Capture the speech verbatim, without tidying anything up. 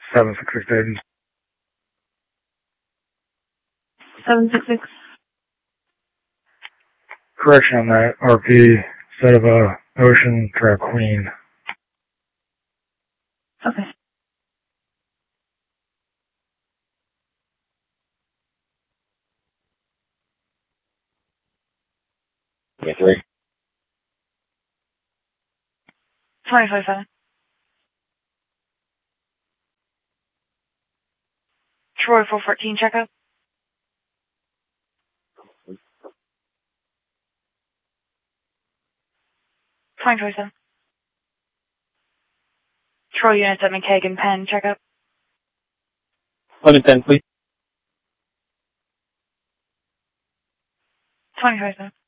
seven six six Dayton. seven six six. Correction on that, R P, instead of a Ocean, try a Queen. Okay. twenty-three. twenty twenty-seven. Troy four fourteen, checkup. twenty twenty-seven. Troy units at McKagan, Penn, checkup. one ten, please. twenty twenty-seven.